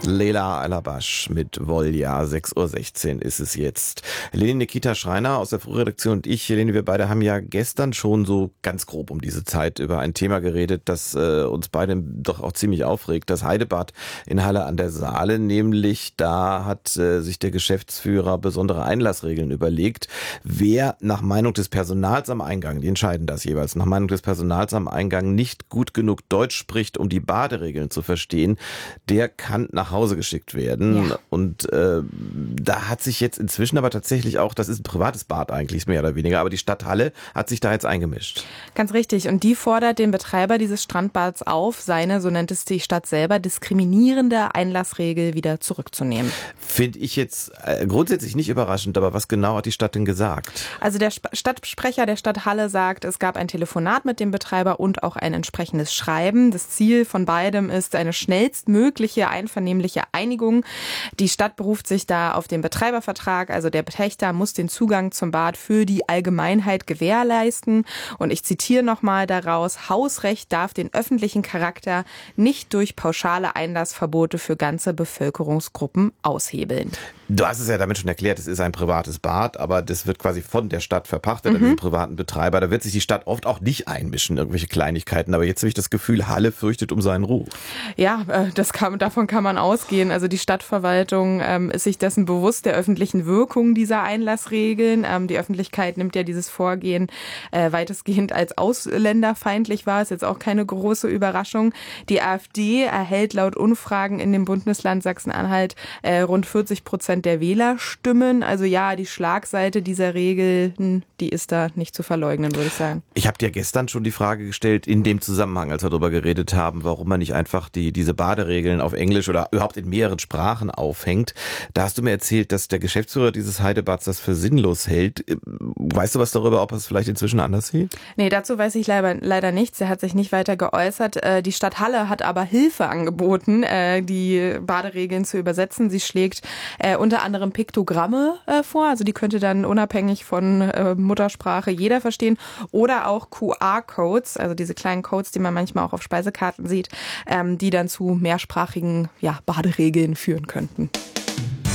Leila Alabash mit Volja, 6:16 Uhr ist es jetzt. Helene Nikita Schreiner aus der Frühredaktion und ich, Helene, wir beide haben ja gestern schon so ganz grob um diese Zeit über ein Thema geredet, das uns beide doch auch ziemlich aufregt, das Heidebad in Halle an der Saale. Nämlich da hat sich der Geschäftsführer besondere Einlassregeln überlegt. Wer nach Meinung des Personals am Eingang, die entscheiden das jeweils, nach Meinung des Personals am Eingang nicht gut genug Deutsch spricht, um die Baderegeln zu verstehen, der kann nach Hause geschickt werden. Ja. Und da hat sich jetzt inzwischen aber tatsächlich auch, das ist ein privates Bad eigentlich, mehr oder weniger, aber die Stadt Halle hat sich da jetzt eingemischt. Ganz richtig. Und die fordert den Betreiber dieses Strandbads auf, seine, so nennt es die Stadt selber, diskriminierende Einlassregel wieder zurückzunehmen. Finde ich jetzt grundsätzlich nicht überraschend, aber was genau hat die Stadt denn gesagt? Also der Stadtsprecher der Stadt Halle sagt, es gab ein Telefonat mit dem Betreiber und auch ein entsprechendes Schreiben. Das Ziel von beidem ist eine schnellstmögliche einvernehmliche Einigung. Die Stadt beruft sich da auf den Betreibervertrag, also der Pächter muss den Zugang zum Bad für die Allgemeinheit gewährleisten. Und ich zitiere nochmal daraus: Hausrecht darf den öffentlichen Charakter nicht durch pauschale Einlassverbote für ganze Bevölkerungsgruppen aushebeln. Du hast es ja damit schon erklärt, es ist ein privates Bad, aber das wird quasi von der Stadt verpachtet, an diesen privaten Betreiber. Da wird sich die Stadt oft auch nicht einmischen, irgendwelche Kleinigkeiten. Aber jetzt habe ich das Gefühl, Halle fürchtet um seinen Ruf. Ja, davon kann man ausgehen. Also die Stadtverwaltung ist sich dessen bewusst, der öffentlichen Wirkung dieser Einlassregeln. Die Öffentlichkeit nimmt ja dieses Vorgehen weitestgehend als ausländerfeindlich wahr. Ist jetzt auch keine große Überraschung. Die AfD erhält laut Umfragen in dem Bundesland Sachsen-Anhalt rund 40% der Wählerstimmen. Also ja, die Schlagseite dieser Regeln, die ist da nicht zu verleugnen, würde ich sagen. Ich habe dir gestern schon die Frage gestellt, in dem Zusammenhang, als wir darüber geredet haben, warum man nicht einfach diese Baderegeln auf Englisch oder überhaupt in mehreren Sprachen aufhängt. Da hast du mir erzählt, dass der Geschäftsführer dieses Heidebads das für sinnlos hält. Weißt du was darüber, ob er es vielleicht inzwischen anders sieht? Nee, dazu weiß ich leider nichts. Er hat sich nicht weiter geäußert. Die Stadt Halle hat aber Hilfe angeboten, die Baderegeln zu übersetzen. Sie schlägt unter anderem Piktogramme vor, also die könnte dann unabhängig von Muttersprache jeder verstehen, oder auch QR-Codes, also diese kleinen Codes, die man manchmal auch auf Speisekarten sieht, die dann zu mehrsprachigen Baderegeln führen könnten.